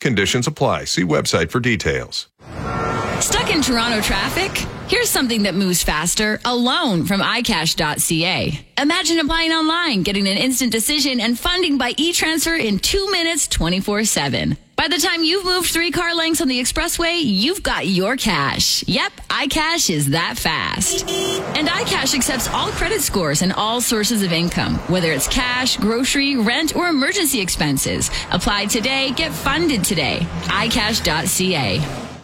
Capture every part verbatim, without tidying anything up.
Conditions apply. See website for details. Stuck in Toronto traffic? Here's something that moves faster. A loan from i cash dot c a. Imagine applying online, getting an instant decision, and funding by e-transfer in two minutes, twenty-four seven. By the time you've moved three car lengths on the expressway, you've got your cash. Yep, iCash is that fast. And iCash accepts all credit scores and all sources of income, whether it's cash, grocery, rent, or emergency expenses. Apply today, get funded today. i cash dot c a.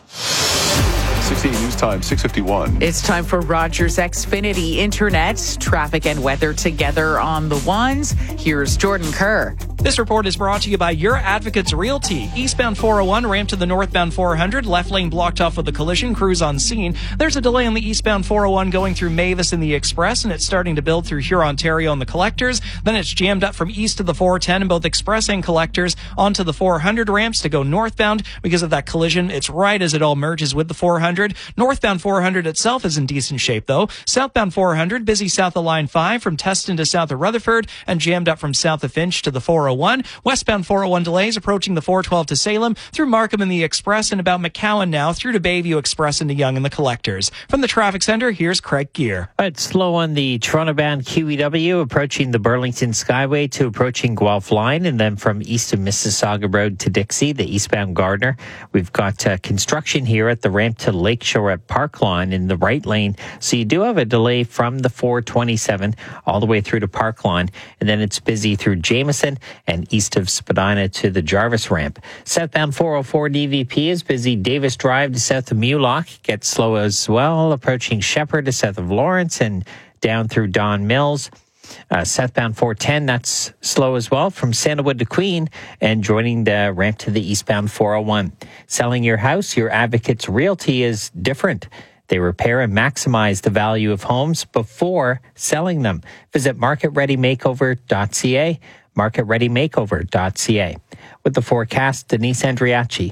sixteen News Time, six fifty-one. It's time for Rogers Xfinity Internet. Traffic and weather together on the ones. Here's Jordan Kerr. This report is brought to you by Your Advocates Realty. Eastbound four oh one, ramp to the northbound four hundred. Left lane blocked off with a collision. Crews on scene. There's a delay on the eastbound four oh one going through Mavis in the Express, and it's starting to build through Huron-Ontario on the collectors. Then it's jammed up from east to the four ten in both Express and collectors onto the four hundred ramps to go northbound because of that collision. It's right as it all merges with the four hundred. Northbound four hundred itself is in decent shape, though. Southbound four hundred, busy south of Line five from Teston to south of Rutherford and jammed up from south of Finch to the four oh one. Westbound four oh one delays approaching the four twelve to Salem, through Markham in the Express, and about McCowan now through to Bayview Express into Yonge in the collectors. From the traffic center, here's Craig Gear. It's slow on the Toronto-bound Q E W, approaching the Burlington Skyway to approaching Guelph Line, and then from east of Mississauga Road to Dixie, the eastbound Gardner. We've got uh, construction here at the ramp to Lakeshore at Park Lawn in the right lane, so you do have a delay from the four twenty-seven all the way through to Park Lawn, and then it's busy through Jameson and east of Spadina to the Jarvis ramp. Southbound four oh four D V P is busy. Davis Drive to south of Mulock gets slow as well, approaching Shepherd to south of Lawrence and down through Don Mills. Uh, southbound four ten, that's slow as well from Sandalwood to Queen and joining the ramp to the eastbound four oh one. Selling your house, Your Advocates Realty is different. They repair and maximize the value of homes before selling them. Visit market ready makeover dot c a, market ready makeover dot c a. With the forecast, Denise Andriachi.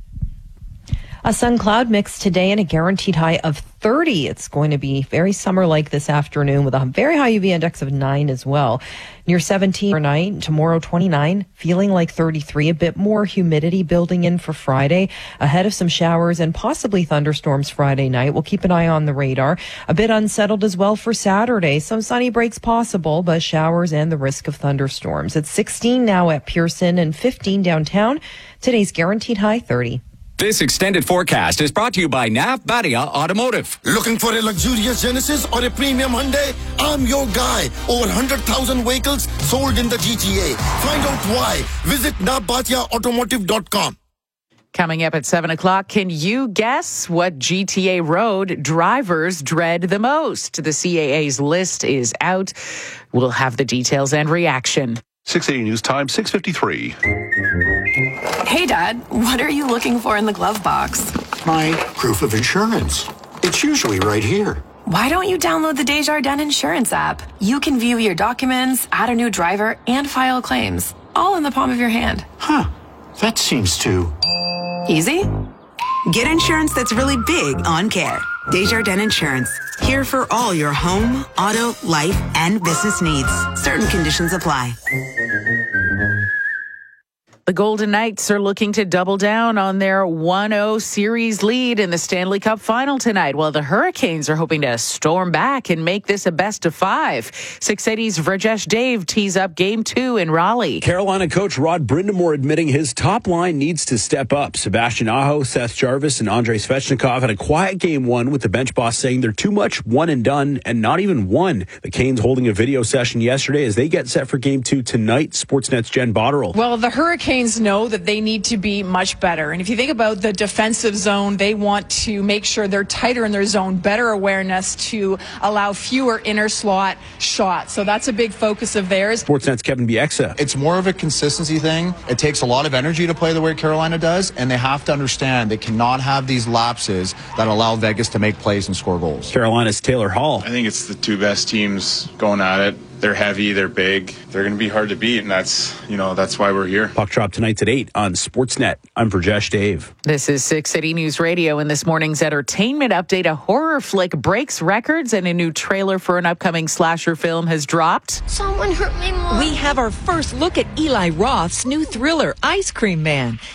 A sun cloud mix today and a guaranteed high of thirty. It's going to be very summer-like this afternoon with a very high U V index of nine as well. Near seventeen overnight, tomorrow twenty-nine, feeling like thirty-three. A bit more humidity building in for Friday, ahead of some showers and possibly thunderstorms Friday night. We'll keep an eye on the radar. A bit unsettled as well for Saturday. Some sunny breaks possible, but showers and the risk of thunderstorms. It's sixteen now at Pearson and fifteen downtown. Today's guaranteed high thirty. This extended forecast is brought to you by Nav Badia Automotive. Looking for a luxurious Genesis or a premium Hyundai? I'm your guy. Over one hundred thousand vehicles sold in the G T A. Find out why. Visit nav badia automotive dot com. Coming up at seven o'clock, can you guess what G T A road drivers dread the most? The C A A's list is out. We'll have the details and reaction. six eighty News Time, six fifty-three. Hey, Dad, what are you looking for in the glove box? My proof of insurance. It's usually right here. Why don't you download the Desjardins Insurance app? You can view your documents, add a new driver, and file claims, all in the palm of your hand. Huh. That seems too... easy? Get insurance that's really big on care. Desjardins Insurance. Here for all your home, auto, life, and business needs. Certain conditions apply. The Golden Knights are looking to double down on their one oh series lead in the Stanley Cup final tonight, while the Hurricanes are hoping to storm back and make this a best of five. six eighty's Rajesh Dave tees up game two in Raleigh. Carolina coach Rod Brindamore admitting his top line needs to step up. Sebastian Aho, Seth Jarvis, and Andrei Svechnikov had a quiet game one, with the bench boss saying they're too much one and done and not even one. The Canes holding a video session yesterday as they get set for game two tonight. Sportsnet's Jen Botterill. Well, the Hurricanes know that they need to be much better. And if you think about the defensive zone, they want to make sure they're tighter in their zone, better awareness to allow fewer inner slot shots. So that's a big focus of theirs. Sportsnet's Kevin Bieksa. It's more of a consistency thing. It takes a lot of energy to play the way Carolina does, and they have to understand they cannot have these lapses that allow Vegas to make plays and score goals. Carolina's Taylor Hall. I think it's the two best teams going at it. They're heavy, they're big, they're going to be hard to beat, and that's, you know, that's why we're here. Puck drop tonight at eight on Sportsnet. I'm Rajesh Dave. This is six eighty News Radio. In this morning's entertainment update, a horror flick breaks records and a new trailer for an upcoming slasher film has dropped. Someone hurt my mom. We have our first look at Eli Roth's new thriller, Ice Cream Man.